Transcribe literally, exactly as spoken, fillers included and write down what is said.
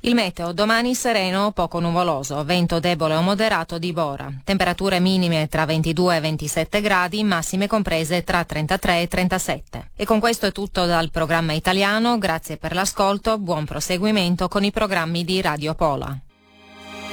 Il meteo, domani sereno, poco nuvoloso, vento debole o moderato di Bora. Temperature minime tra ventidue e ventisette gradi, massime comprese tra trentatré e trentasette. E con questo è tutto dal programma italiano, grazie per l'ascolto, buon proseguimento con i programmi di Radio Pola.